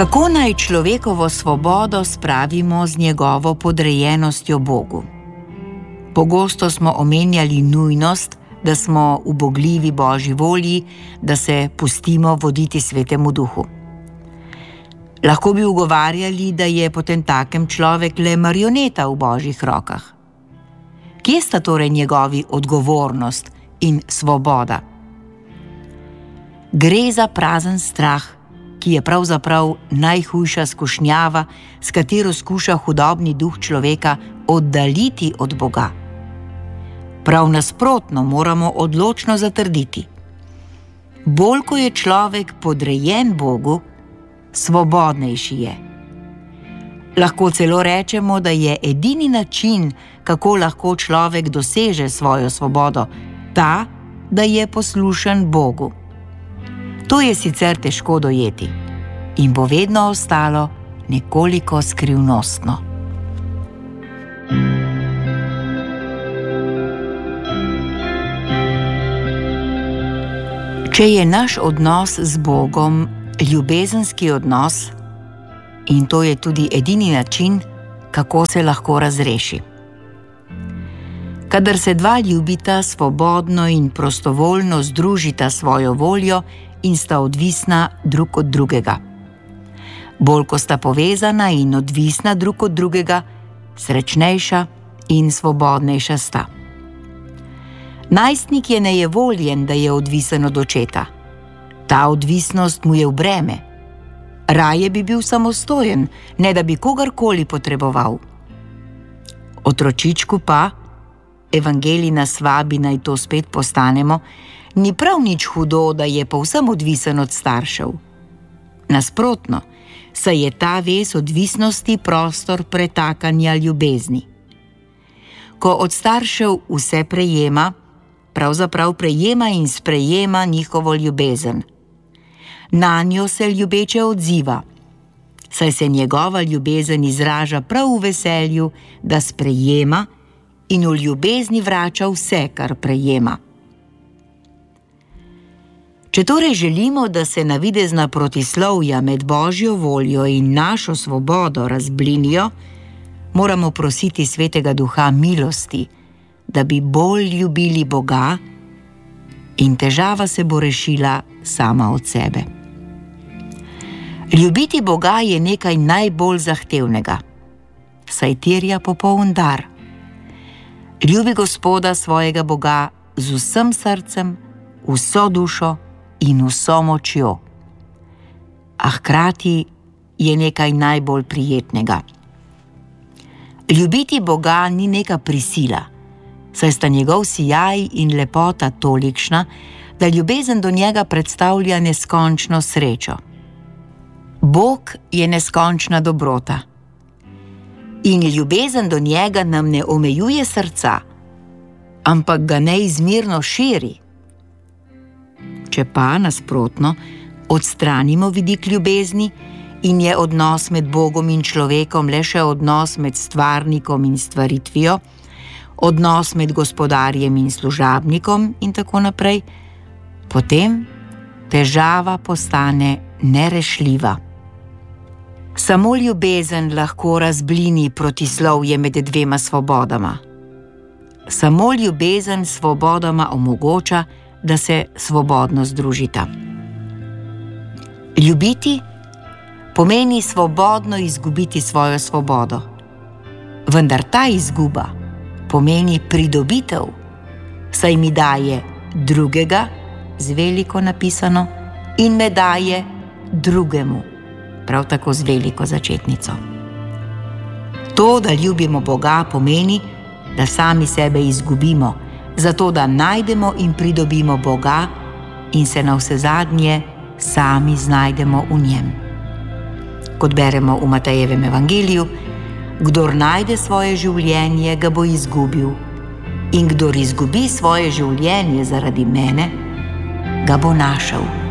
Kako naj človekovo svobodo spravimo z njegovo podrejenostjo Bogu? Pogosto smo omenjali nujnost, da smo ubogljivi Božji volji, da se pustimo voditi Svetemu Duhu. Lahko bi ugovarjali, da je potemtakem človek le marioneta v Božjih rokah. Kje sta torej njegovi odgovornost in svoboda? Gre za prazen strah, ki je pravzaprav najhujša skušnjava, s katero skuša hudobni duh človeka oddaljiti od Boga. Prav nasprotno moramo odločno zatrditi: bolj ko je človek podrejen Bogu, svobodnejši je. Lahko celo rečemo, da je edini način, kako lahko človek doseže svojo svobodo, ta, da je poslušen Bogu. To je sicer težko dojeti in bo vedno ostalo nekoliko skrivnostno. Če je naš odnos z Bogom ljubezenski odnos, in to je tudi edini način, kako se lahko razreši. Kadar se dva ljubita, svobodno in prostovoljno združita svojo voljo in sta odvisna drug od drugega. Bolj ko sta povezana in odvisna drug od drugega, srečnejša in svobodnejša sta. Najstnik je nejevoljen, da je odvisen od očeta. Ta odvisnost mu je v breme. Raje bi bil samostojen, ne da bi kogarkoli potreboval. Otročičku pa, evangelij nas vabi, naj to spet postanemo, ni prav nič hudo, da je povsem odvisen od staršev. Nasprotno, saj je ta vez odvisnosti prostor pretakanja ljubezni. Ko od staršev vse prejema, pravzaprav prejema in sprejema njihovo ljubezen. Nanjo se ljubeče odziva, saj se njegova ljubezen izraža prav v veselju, da sprejema, in v ljubezni vrača vse, kar prejema. Če torej želimo, da se navidezna protislovja med Božjo voljo in našo svobodo razblinijo, moramo prositi Svetega Duha milosti, da bi bolj ljubili Boga, in težava se bo rešila sama od sebe. Ljubiti Boga je nekaj najbolj zahtevnega, saj terja popoln dar. Ljubi Gospoda svojega Boga z vsem srcem, vso dušo in vso močjo. A hkrati je nekaj najbolj prijetnega. Ljubiti Boga ni neka prisila, saj sta njegov sijaj in lepota tolikšna, da ljubezen do njega predstavlja neskončno srečo. Bog je neskončna dobrota. In ljubezen do njega nam ne omejuje srca, ampak ga neizmerno širi. Če pa, nasprotno, odstranimo vidik ljubezni in je odnos med Bogom in človekom le še odnos med stvarnikom in stvaritvijo, odnos med gospodarjem in služabnikom in tako naprej, potem težava postane nerešljiva. Samo ljubezen lahko razblini protislovje med dvema svobodama. Samo ljubezen svobodama omogoča, da se svobodno združita. Ljubiti pomeni svobodno izgubiti svojo svobodo. Vendar ta izguba pomeni pridobitev, saj mi daje drugega, z veliko napisano, in me daje drugemu, prav tako z veliko začetnico. To, da ljubimo Boga, pomeni, da sami sebe izgubimo, zato da najdemo in pridobimo Boga in se navsezadnje sami znajdemo v njem. Kot beremo v Matejevem evangeliju, kdor najde svoje življenje, ga bo izgubil, in kdor izgubi svoje življenje zaradi mene, ga bo našel.